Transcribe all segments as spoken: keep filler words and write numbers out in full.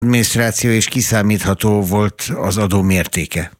adminisztráció és kiszámítható volt az adó mértéke.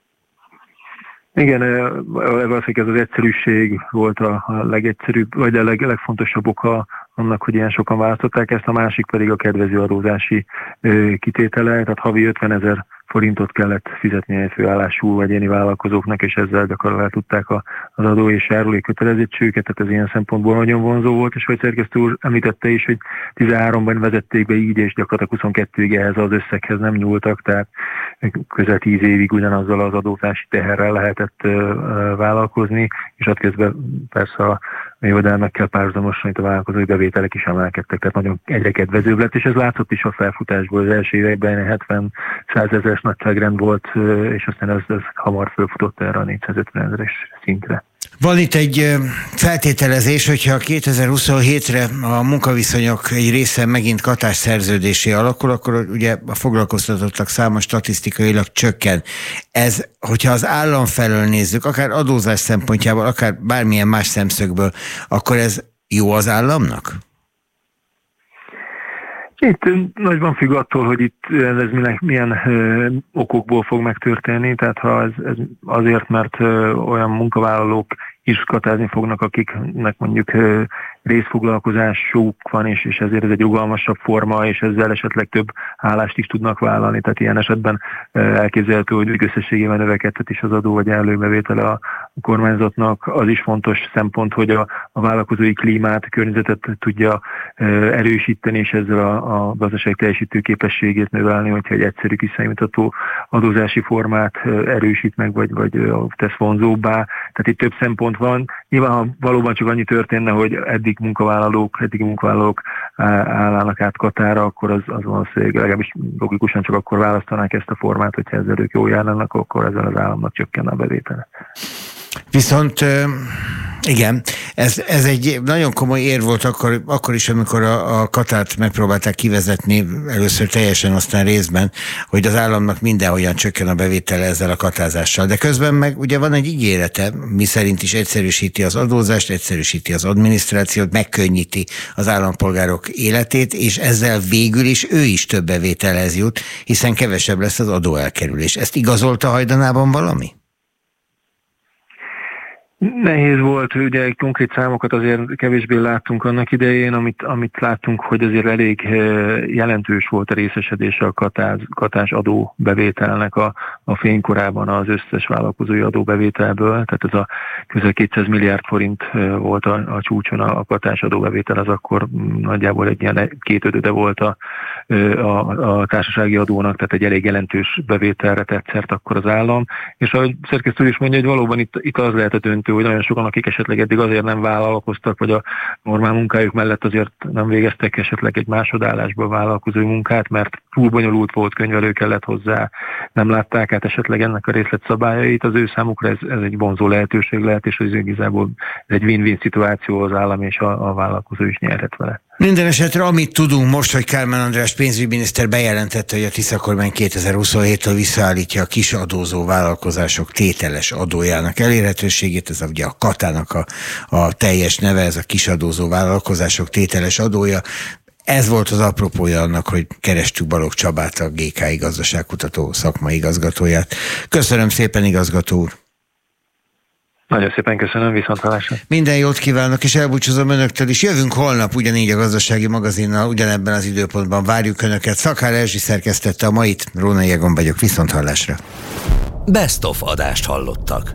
Igen, valószínűleg ez az egyszerűség volt a legegyszerűbb, vagy a leg, legfontosabb oka annak, hogy ilyen sokan választották ezt, a másik pedig a kedvező adózási kitétele, tehát havi ötvenezer forintot kellett fizetni egy főállású vagy egyéni vállalkozóknak, és ezzel gyakorlatilag tudták az adó és járulék kötelezettségüket, tehát ez ilyen szempontból nagyon vonzó volt, és vagy szerkesztő úr említette is, hogy tizenháromban vezették be így, és gyakorlatilag huszonkettőig ehhez az összeghez nem nyúltak, tehát közel tíz évig ugyanazzal az adózási teherrel lehetett vállalkozni, és ott közben persze a jövedelmekkel párhuzamosan itt a vállalkozói bevételek is emelkedtek, tehát nagyon egyre kedvezőbb lett, és ez látszott is a felfutásból. Az első években hetven-százezeres nagyságrend volt, és aztán ez, ez hamar fölfutott erre a négyszázötvenezeres szintre. Van itt egy feltételezés, hogyha kétezer-huszonhétre a munkaviszonyok egy része megint katásszerződésé alakul, akkor ugye a foglalkoztatottak száma statisztikailag csökken. Ez, hogyha az állam felől nézzük, akár adózás szempontjából, akár bármilyen más szemszögből, akkor ez jó az államnak? Itt nagyban függ attól, hogy itt ez milyen, milyen ö, okokból fog megtörténni, tehát ha ez, ez azért, mert ö, olyan munkavállalók is katázni fognak, akiknek mondjuk ö, részfoglalkozásuk van, és, és ezért ez egy rugalmasabb forma, és ezzel esetleg több állást is tudnak vállalni, tehát ilyen esetben ö, elképzelhető, hogy összességében növekedhet is az adó vagy előbevétele a kormányzatnak. Az is fontos szempont, hogy a, a vállalkozói klímát, a környezetet tudja ö, erősíteni, és ezzel a, a gazdaság teljesítő képességét növelni, hogyha egy egyszerű kiszámítható adózási formát ö, erősít meg, vagy, vagy ö, tesz vonzóbbá. Tehát itt több szempont van. Nyilván, ha valóban csak annyi történne, hogy eddig munkavállalók, eddig munkavállalók állnának át Katára, akkor az, az valószínűleg legalábbis logikusan csak akkor választanák ezt a formát, hogyha ezzel ők jól járnának, akkor ezzel az államnak csökkenne a bevétele. Viszont igen, ez, ez egy nagyon komoly érv volt akkor, akkor is, amikor a, a Katárt megpróbálták kivezetni, először teljesen, aztán részben, hogy az államnak mindenhogyan csökken a bevétele ezzel a katázással. De közben meg ugye van egy ígérete, mi szerint is egyszerűsíti az adózást, egyszerűsíti az adminisztrációt, megkönnyíti az állampolgárok életét, és ezzel végül is ő is több bevételhez jut, hiszen kevesebb lesz az adóelkerülés. Ezt igazolta hajdanában valami? Nehéz volt, ugye konkrét számokat azért kevésbé láttunk annak idején, amit, amit láttunk, hogy azért elég jelentős volt a részesedése a katás, katás adóbevételnek a, a fénykorában az összes vállalkozói adóbevételből, tehát ez a közel kétszáz milliárd forint volt a, a csúcson a katás adóbevétel, az akkor nagyjából egy ilyen kétötöde volt a, a, a társasági adónak, tehát egy elég jelentős bevételre tett szert akkor az állam, és ahogy szerkesztő is mondja, hogy valóban itt, itt az lehet a döntő, hogy nagyon sokan, akik esetleg eddig azért nem vállalkoztak, vagy a normál munkájuk mellett azért nem végeztek esetleg egy másodállásból vállalkozói munkát, mert túl bonyolult volt, könyvelő kellett hozzá, nem látták át esetleg ennek a részletszabályait, az ő számukra ez, ez egy vonzó lehetőség lehet, és az igazából ez egy win-win szituáció, az állam és a, a vállalkozó is nyerhet vele. Minden esetre, amit tudunk most, hogy Kálmán András pénzügyminiszter bejelentette, hogy a Tisza kormány kétezer-huszonhéttől visszaállítja a kis adózó vállalkozások tételes adójának elérhetőségét, ez ugye a Katának a, a teljes neve, ez a kis adózó vállalkozások tételes adója. Ez volt az apropója annak, hogy kerestük Balogh Csabát, a gé ká i gazdaságkutató szakmai igazgatóját. Köszönöm szépen, igazgató úr! Nagyon szépen köszönöm, viszonthallásra. Minden jót kívánok, és elbúcsúzom önöktől is. Jövünk holnap ugyanígy a Gazdasági Magazinnal, ugyanebben az időpontban várjuk önöket. Szakár Erzsi szerkesztette a mait, Rónai Egon vagyok, viszonthallásra. Best of adást hallottak.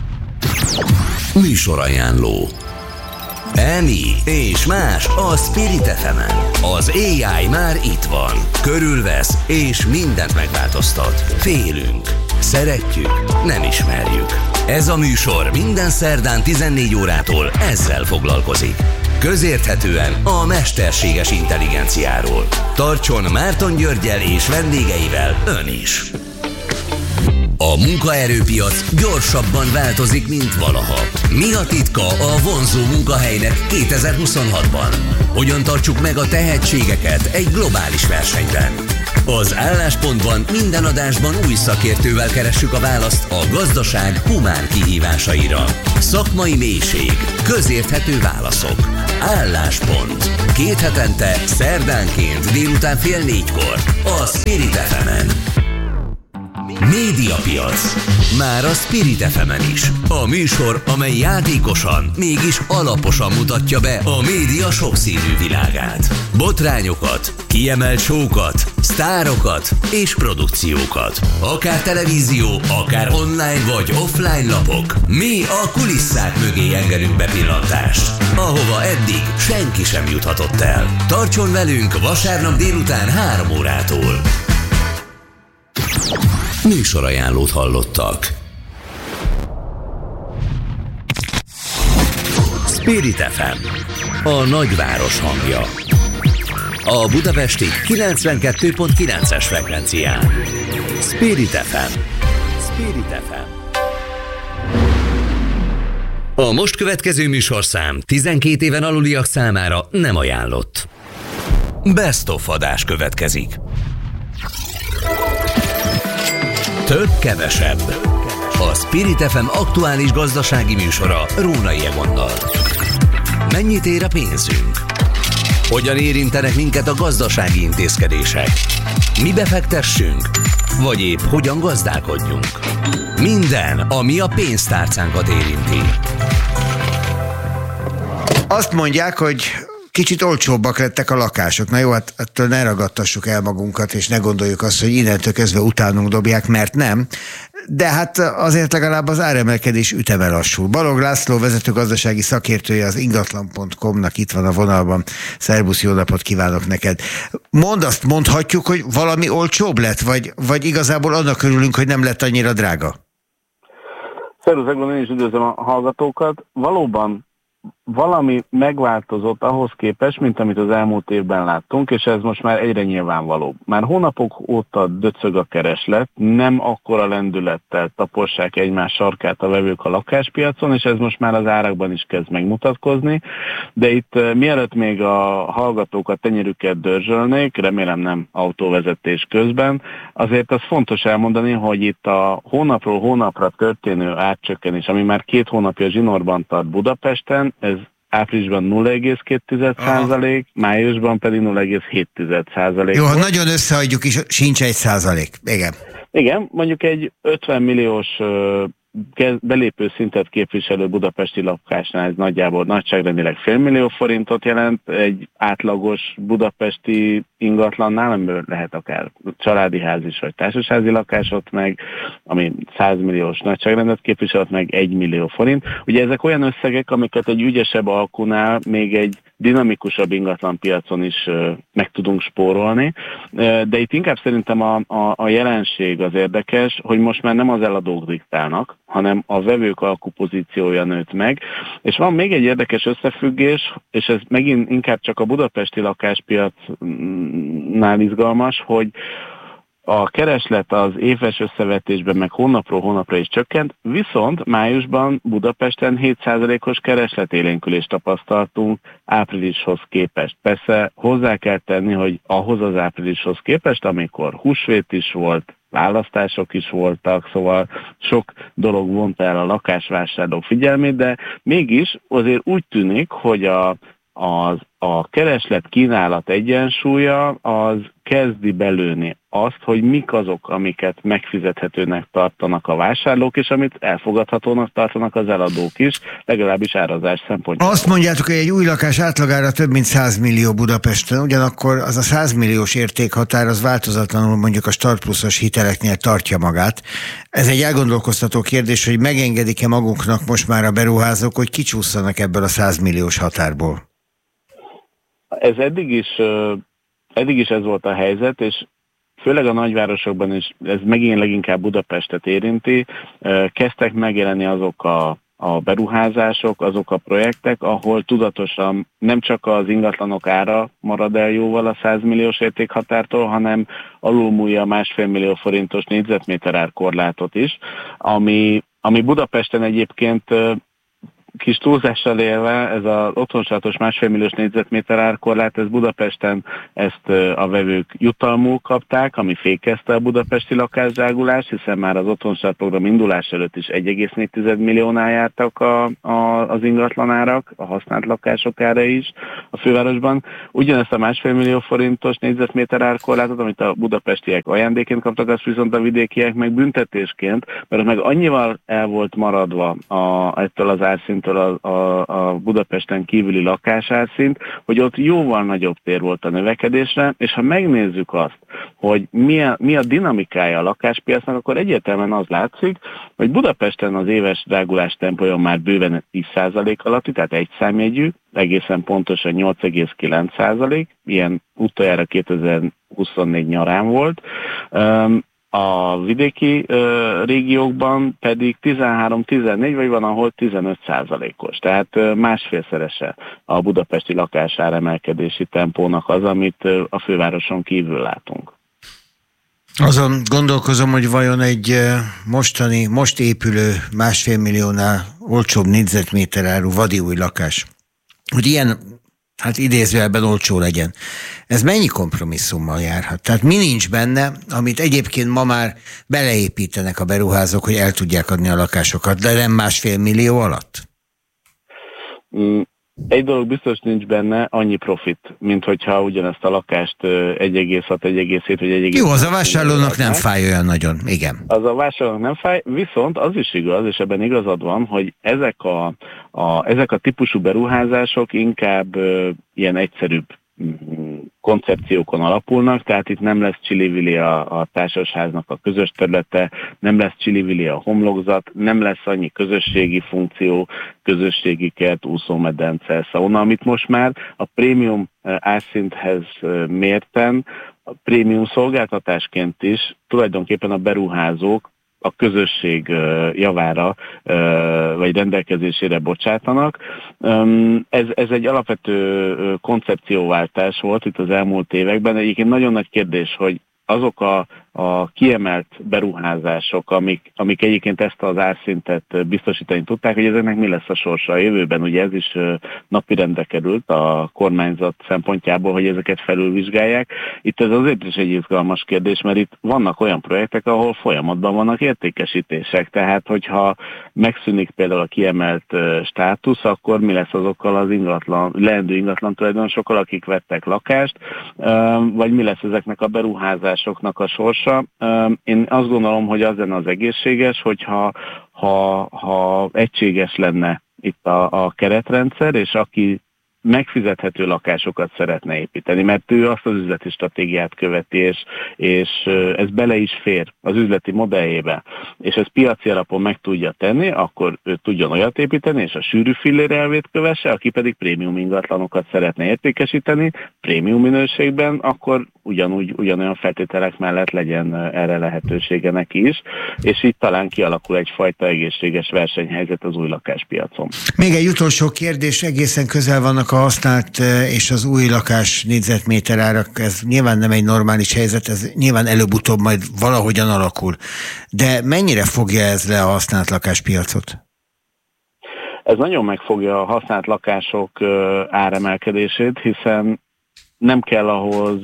Műsorajánló Emi és más a Spirit ef emen. Az á i már itt van. Körülvesz és mindent megváltoztat. Félünk. Szeretjük, nem ismerjük. Ez a műsor minden szerdán tizennégy órától ezzel foglalkozik. Közérthetően a mesterséges intelligenciáról. Tartson Márton Györggyel és vendégeivel ön is. A munkaerőpiac gyorsabban változik, mint valaha. Mi a titka a vonzó munkahelynek kétezer-huszonhatban? Hogyan tartsuk meg a tehetségeket egy globális versenyben? Az Álláspontban minden adásban új szakértővel keressük a választ a gazdaság humán kihívásaira. Szakmai mélység, közérthető válaszok. Álláspont. Két hetente, szerdánként délután fél négykor a Spirit ef emen. Médiapiac. Már a Spirit ef emen is. A műsor, amely játékosan, mégis alaposan mutatja be a média sokszínű világát. Botrányokat, kiemelt show-kat, sztárokat és produkciókat. Akár televízió, akár online vagy offline lapok. Mi a kulisszák mögé engedünk bepillantást, ahova eddig senki sem juthatott el. Tartson velünk vasárnap délután három órától. Műsorajánlót hallottak. Spirit ef em, a nagyváros hangja. A budapesti kilencvenkettő pont kilences frekvencián. Spirit ef em. Spirit ef em. A most következő műsorszám tizenkét éven aluliak számára nem ajánlott. Best of adás következik. Több kevesebb. A Spirit ef em aktuális gazdasági műsora Rónai Egonnal. Mennyit ér a pénzünk? Hogyan érintenek minket a gazdasági intézkedések? Mi befektessünk? Vagy épp hogyan gazdálkodjunk? Minden, ami a pénztárcánkat érinti. Azt mondják, hogy kicsit olcsóbbak lettek a lakások. Na jó, hát ettől ne ragadtassuk el magunkat, és ne gondoljuk azt, hogy innentől kezdve utánunk dobják, mert nem. De hát azért legalább az áremelkedés üteme lassul. Balogh László, vezető gazdasági szakértője az ingatlan pont com-nak itt van a vonalban. Szerbusz, jó napot kívánok neked. Mondd, azt mondhatjuk, hogy valami olcsóbb lett, vagy, vagy igazából annak örülünk, hogy nem lett annyira drága? Szervusz, én is üdvözlöm a hallgatókat. Valóban valami megváltozott ahhoz képest, mint amit az elmúlt évben láttunk, és ez most már egyre nyilvánvalóbb. Már hónapok óta döcög a kereslet, nem akkora lendülettel tapossák egymás sarkát a vevők a lakáspiacon, és ez most már az árakban is kezd megmutatkozni, de itt mielőtt még a hallgatók a tenyerüket dörzsölnék, remélem nem autóvezetés közben, azért az fontos elmondani, hogy itt a hónapról hónapra történő árcsökkenés, ami már két hónapja zsinórban tart Budapesten, ez áprilisban nulla egész két százalék, májusban pedig nulla egész hét százalék. Jó, ha nagyon összeadjuk is, sincs egy százalék. Igen. Igen, mondjuk egy ötven milliós belépő szintet képviselő budapesti lakásnál ez nagyjából nagyságrendileg félmillió forintot jelent, egy átlagos budapesti ingatlannál, amiből lehet akár családi ház is, vagy társasházi lakásot meg, ami száz milliós nagyságrendet képviselt meg egy millió forint. Ugye ezek olyan összegek, amiket egy ügyesebb alkunál még egy dinamikusabb ingatlanpiacon is uh, meg tudunk spórolni, uh, de itt inkább szerintem a, a, a jelenség az érdekes, hogy most már nem az eladók diktálnak, hanem a vevők alkupozíciója nőtt meg, és van még egy érdekes összefüggés, és ez megint inkább csak a budapesti lakáspiacnál izgalmas, hogy a kereslet az éves összevetésben meg hónapról hónapra is csökkent, viszont májusban Budapesten hét százalékos keresletélénkülést tapasztaltunk áprilishoz képest. Persze hozzá kell tenni, hogy ahhoz az áprilishoz képest, amikor húsvét is volt, választások is voltak, szóval sok dolog vonta el a lakásvásárlók figyelmét, de mégis azért úgy tűnik, hogy a Az, a kereslet-kínálat egyensúlya az kezdi belőni azt, hogy mik azok, amiket megfizethetőnek tartanak a vásárlók, és amit elfogadhatónak tartanak az eladók is, legalábbis árazás szempontjából. Azt mondjátok, hogy egy új lakás átlagára több mint száz millió Budapesten, ugyanakkor az a száz milliós értékhatár az változatlanul mondjuk a Start Pluszos hiteleknél tartja magát. Ez egy elgondolkoztató kérdés, hogy megengedik-e magunknak most már a beruházók, hogy kicsúszanak ebből a száz milliós határból? Ez eddig is, eddig is ez volt a helyzet, és főleg a nagyvárosokban is, ez megint leginkább Budapestet érinti, kezdtek megjelenni azok a, a beruházások, azok a projektek, ahol tudatosan nem csak az ingatlanok ára marad el jóval a száz milliós értékhatártól, hanem alulmúlja a másfél millió forintos négyzetméter árkorlátot is, ami, ami Budapesten egyébként kis túlzással élve, ez az otthonsajátos másfél milliós négyzetméter árkorlát, ez Budapesten ezt a vevők jutalmul kapták, ami fékezte a budapesti lakásdrágulást, hiszen már az otthonsaját program indulás előtt is egy egész négy milliónál jártak a, a, az ingatlanárak, a használt lakások ára is a fővárosban. Ugyanezt a másfél millió forintos négyzetméter árkorlátot, amit a budapestiek ajándéként kaptak, azt viszont a vidékiek meg büntetésként, mert meg annyival el volt maradva a, ettől az árszinttől a, a, a Budapesten kívüli lakásárszint, hogy ott jóval nagyobb tér volt a növekedésre, és ha megnézzük azt, hogy mi a, mi a dinamikája a lakáspiacnak, akkor egyértelműen az látszik, hogy Budapesten az éves drágulás tempója már bőven tíz százalék alatti, tehát egy számjegyű, egészen pontosan nyolc egész kilenc százalék, ilyen utoljára kétezer-huszonnégy nyarán volt. A vidéki ö, régiókban pedig tizenhárom-tizennégy, vagy van, ahol tizenöt százalékos. Tehát ö, másfélszerese a budapesti lakásáremelkedési tempónak az, amit ö, a fővároson kívül látunk. Azon gondolkozom, hogy vajon egy mostani, most épülő másfél milliónál olcsóbb négyzetméter áru vadi új lakás, hogy ilyen, hát idézőjelben olcsó legyen. Ez mennyi kompromisszummal járhat? Tehát mi nincs benne, amit egyébként ma már beleépítenek a beruházók, hogy el tudják adni a lakásokat, de nem másfél millió alatt? Mm. Egy dolog biztos nincs benne, annyi profit, mint hogyha ugyanezt a lakást egy egész hat, egy egész hét vagy egy egész hat. Jó, az a vásárlónak nem fáj olyan nagyon, igen. Az a vásárlónak nem fáj, viszont az is igaz, és ebben igazad van, hogy ezek a, a, ezek a típusú beruházások inkább uh, ilyen egyszerűbb koncepciókon alapulnak, tehát itt nem lesz csili-vili a, a társasháznak a közös területe, nem lesz csili-vili a homlokzat, nem lesz annyi közösségi funkció, közösségi kert, úszómedence, szauna, amit most már a prémium árszinthez mérten, a prémium szolgáltatásként is tulajdonképpen a beruházók a közösség javára vagy rendelkezésére bocsátanak. Ez, ez egy alapvető koncepcióváltás volt itt az elmúlt években. Egyébként nagyon nagy kérdés, hogy azok a, a kiemelt beruházások, amik, amik egyébként ezt az árszintet biztosítani tudták, hogy ezeknek mi lesz a sorsa a jövőben. Ugye ez is napirendre került a kormányzat szempontjából, hogy ezeket felülvizsgálják. Itt ez azért is egy izgalmas kérdés, mert itt vannak olyan projektek, ahol folyamatban vannak értékesítések. Tehát, hogyha megszűnik például a kiemelt státusz, akkor mi lesz azokkal az ingatlan, leendő ingatlan tulajdonosokkal, akik vettek lakást, vagy mi lesz ezeknek a beruházásoknak a sorsa. Én azt gondolom, hogy az lenne az egészséges, hogyha ha, ha egységes lenne itt a, a keretrendszer, és aki megfizethető lakásokat szeretne építeni, mert ő azt az üzleti stratégiát követi, és, és ez bele is fér az üzleti modelljébe, és ez piaci alapon meg tudja tenni, akkor ő tudjon olyat építeni, és a sűrű fillér elvét kövesse, aki pedig prémium ingatlanokat szeretne értékesíteni, prémium minőségben, akkor ugyanúgy, ugyanolyan feltételek mellett legyen erre lehetősége neki is, és így talán kialakul egyfajta egészséges versenyhelyzet az új lakáspiacon. Még egy utolsó kérdés, egészen közel vannak a használt és az új lakás négyzetméter árak, ez nyilván nem egy normális helyzet, ez nyilván előbb-utóbb majd valahogyan alakul. De mennyire fogja ez le a használt lakáspiacot? Ez nagyon megfogja a használt lakások áremelkedését, hiszen nem kell ahhoz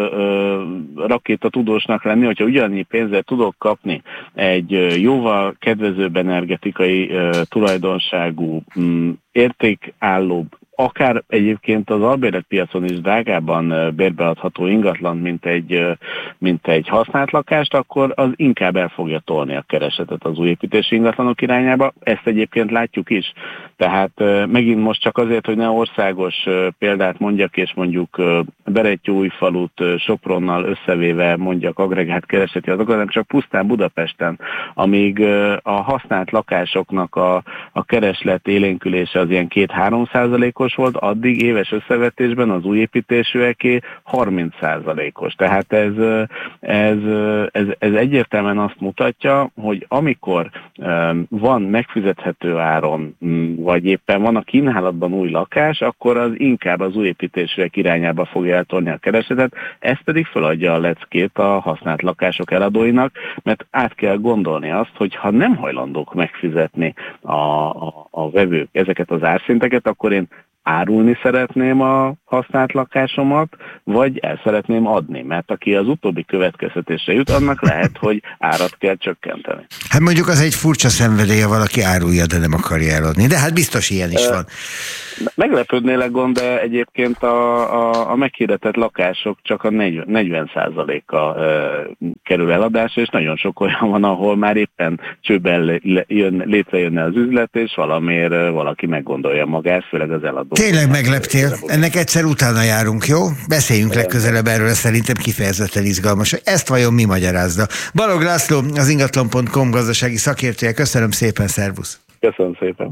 rakétatudósnak lenni, hogyha ugyannyi pénzzel tudok kapni egy jóval kedvezőbb energetikai ö, tulajdonságú, m, értékállóbb, akár egyébként az albérletpiacon is drágában bérbeadható ingatlan, mint egy, mint egy használt lakást, akkor az inkább el fogja tolni a keresetet az új építési ingatlanok irányába. Ezt egyébként látjuk is. Tehát megint most csak azért, hogy ne országos példát mondjak, és mondjuk Berettyóújfalut Sopronnal összevéve mondjak agregált kereseti adatokat, hanem csak pusztán Budapesten, amíg a használt lakásoknak a, a kereslet élénkülése az ilyen két-három százalékos százalékos volt, addig éves összevetésben az új építésűeké harminc százalékos. Tehát ez, ez, ez, ez egyértelműen azt mutatja, hogy amikor van megfizethető áron, vagy éppen van a kínálatban új lakás, akkor az inkább az új építésűek irányába fogja eltolni a keresletet, ez pedig feladja a leckét a használt lakások eladóinak, mert át kell gondolni azt, hogy ha nem hajlandók megfizetni a, a, a vevők ezeket az árszinteket, akkor én árulni szeretném a használt lakásomat, vagy el szeretném adni, mert aki az utóbbi következtetésre jut, annak lehet, hogy árat kell csökkenteni. Hát mondjuk az egy furcsa szenvedélye, valaki árulja, de nem akarja eladni. De hát biztos ilyen is van. Meglepődnélek, gond, de egyébként a, a, a meghirdetett lakások csak a negyven százaléka kerül eladásra, és nagyon sok olyan van, ahol már éppen csőben jön, létrejönne az üzlet, és valamiért valaki meggondolja magát, főleg az eladó. Tényleg megleptél. Ennek egyszer utána járunk, jó? Beszéljünk legközelebb erről, szerintem kifejezetten izgalmas. Ezt vajon mi magyarázza? Balogh László, az ingatlan pont com gazdasági szakértője. Köszönöm szépen, szervusz! Köszönöm szépen!